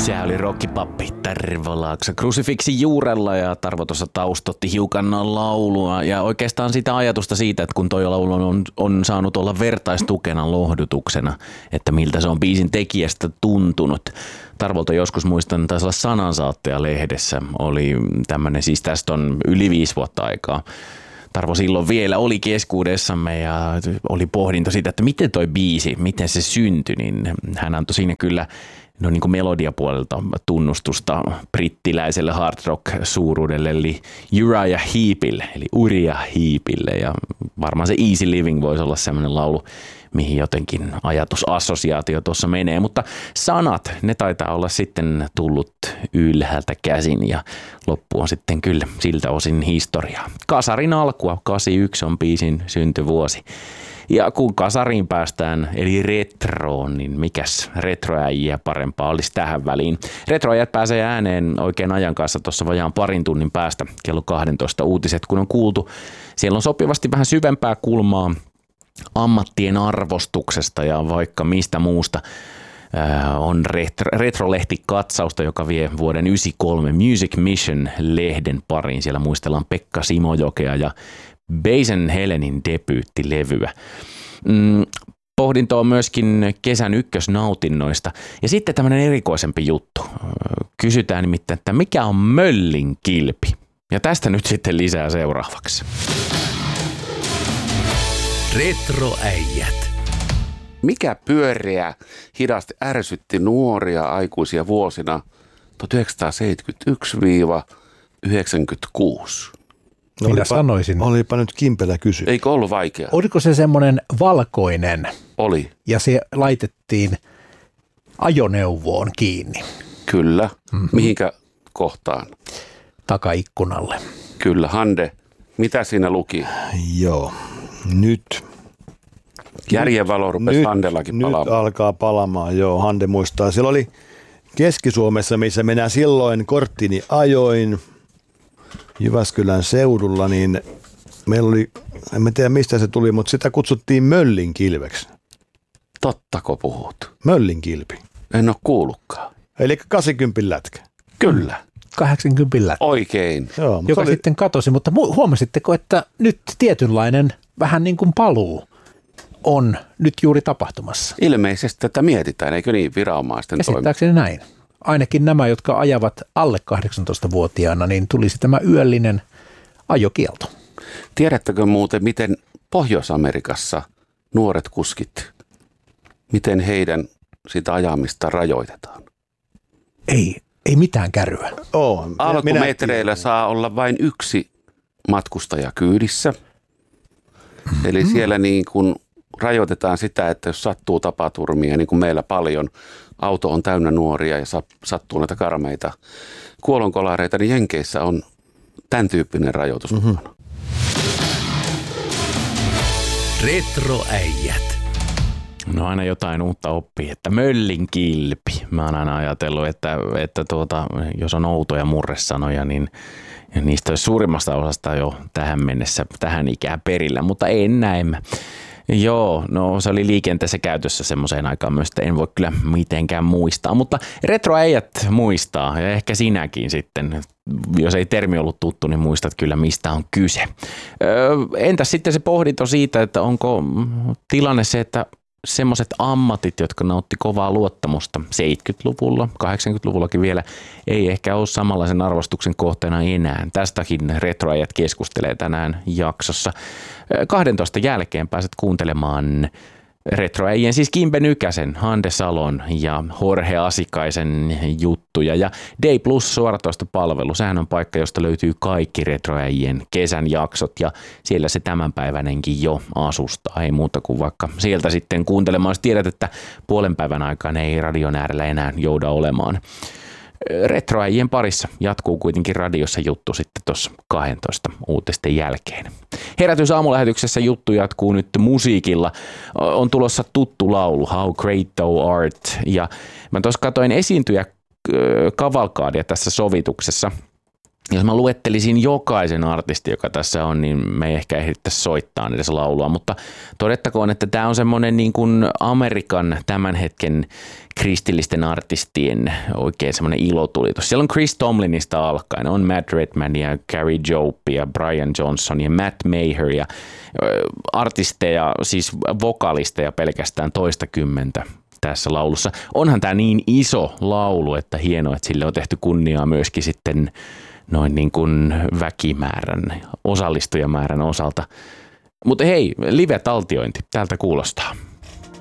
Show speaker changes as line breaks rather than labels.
Se oli rockipappi Tarvo Laakso Crucifixin juurella ja Tarvo tuossa taustotti hiukan laulua ja oikeastaan sitä ajatusta siitä, että kun toi laulu on saanut olla vertaistukena lohdutuksena, että miltä se on biisin tekijästä tuntunut. Tarvolta joskus muistan, taisi olla Sanansaattaja-lehdessä oli tämmöinen, siis tästä on yli 5 vuotta aikaa. Tarvo silloin vielä oli keskuudessamme ja oli pohdinto siitä, että miten toi biisi, miten se syntyi, niin hän antoi siinä kyllä niin kuin melodiapuolelta tunnustusta brittiläiselle hard rock suuruudelle, eli Uriah Heepille, eli Uriah Heepille, ja varmaan se Easy Living voisi olla sellainen laulu, mihin jotenkin ajatusassosiaatio tuossa menee, mutta sanat, ne taitaa olla sitten tullut ylhäältä käsin ja loppu on sitten kyllä siltä osin historiaa. Kasarin alkua, 81 on biisin syntyvuosi. Ja kun kasariin päästään, eli retroon, niin mikäs retroäjiä parempaa olisi tähän väliin. Retroäjät pääsee ääneen oikein ajan kanssa tuossa vajaan parin tunnin päästä kello 12 uutiset, kun on kuultu. Siellä on sopivasti vähän syvempää kulmaa ammattien arvostuksesta ja vaikka mistä muusta. On retrolehti katsausta, joka vie vuoden 1993 Music Mission-lehden pariin. Siellä muistellaan Pekka Simojokea ja Basen Helenin debyyttilevyä. Pohdinto on myöskin kesän ykkösnautinnoista. Ja sitten tämmöinen erikoisempi juttu. Kysytään nimittäin, että mikä on möllin kilpi? Ja tästä nyt sitten lisää seuraavaksi.
Retroäijät.
Mikä pyöreä hidasti ärsytti nuoria aikuisia vuosina 1971-1996?
No, minä sanoisin.
Olipa nyt kimpelä kysy.
Eikö ollut vaikea?
Oliko se semmoinen valkoinen?
Oli.
Ja se laitettiin ajoneuvoon kiinni.
Kyllä. Mm-hmm. Mihinkä kohtaan?
Takaikkunalle.
Kyllä. Hande, mitä siinä luki?
Joo. Nyt.
Järjenvalo rupesi Handellakin palaamaan.
Nyt alkaa palamaan, joo. Hande muistaa. Siellä oli Keski-Suomessa, missä mennään silloin korttini ajoin Jyväskylän seudulla, niin meillä oli, en tiedä mistä se tuli, mutta sitä kutsuttiin möllinkilveksi.
Tottako puhut?
Möllinkilpi.
En ole kuullutkaan.
Eli 80 lätkä.
Kyllä.
80 lätkä.
Oikein.
Joo,
joka sitten katosi, mutta huomasitteko, että nyt tietynlainen vähän niin kuin paluu on nyt juuri tapahtumassa?
Ilmeisesti tätä mietitään, eikö niin, viranomaisten toimesta?
Käsittääkseni näin. Ainakin nämä, jotka ajavat alle 18-vuotiaana, niin tulisi tämä yöllinen ajokielto.
Tiedättekö muuten, miten Pohjois-Amerikassa nuoret kuskit, miten heidän sitä ajamista rajoitetaan?
Ei mitään kärryä.
Alkumetreillä saa olla vain yksi matkustaja kyydissä. Eli siellä niin kuin rajoitetaan sitä, että jos sattuu tapaturmia, niin kuin meillä paljon, auto on täynnä nuoria ja sattuu näitä karmeita kuolonkolareita, niin Jenkeissä on tämän tyyppinen rajoitus mukana.
Retroäijät.
No aina jotain uutta oppii, että möllin kilpi. Mä oon aina ajatellut, että jos on outoja murresanoja, niin niistä olisi suurimmasta osasta jo tähän mennessä, tähän ikään perillä, mutta en näemme. Joo, no se oli liikenteessä käytössä semmoiseen aikaan myös, että en voi kyllä mitenkään muistaa, mutta retroäijät muistaa ja ehkä sinäkin sitten, jos ei termi ollut tuttu, niin muistat kyllä mistä on kyse. Entäs sitten se pohdinto siitä, että onko tilanne se, että semmoiset ammatit, jotka nautti kovaa luottamusta 70-luvulla, 80-luvullakin vielä, ei ehkä ole samanlaisen arvostuksen kohteena enää. Tästäkin retroäijät keskustelee tänään jaksossa. 12 jälkeen pääset kuuntelemaan retroäijien, siis Kimbe Nykäsen, Hande Salon ja Jorge Asikaisen juttuja. Ja Day Plus suoratoistopalvelu, sehän on paikka, josta löytyy kaikki retroäijien kesän jaksot ja siellä se tämänpäiväinenkin jo asustaa. Ei muuta kuin vaikka sieltä sitten kuuntelemaan, jos tiedät, että puolen päivän aikaan ei radion äärellä enää jouda olemaan. Retroäijien parissa jatkuu kuitenkin radiossa juttu sitten tuossa 12 uutisten jälkeen. Herätys aamulähetyksessä juttu jatkuu nyt musiikilla. On tulossa tuttu laulu How Great Thou Art ja mä tuossa katsoin esiintyjä kavalkaadia tässä sovituksessa. jos mä luettelisin jokaisen artistin, joka tässä on, niin me ei ehkä ehdittäisi soittaa edes laulua, mutta todettakoon, että tämä on semmoinen niin kuin Amerikan tämän hetken kristillisten artistien oikein semmoinen ilotulitus. Siellä on Chris Tomlinista alkaen, on Matt Redmania, Gary Jopia, Brian Johnson ja Matt Maher ja artisteja, siis vokalisteja pelkästään toistakymmentä tässä laulussa. Onhan tämä niin iso laulu, että hienoa, että sille on tehty kunniaa myöskin sitten noin niin kuin väkimäärän, osallistujamäärän osalta. Mutta hei, live-taltiointi, täältä kuulostaa.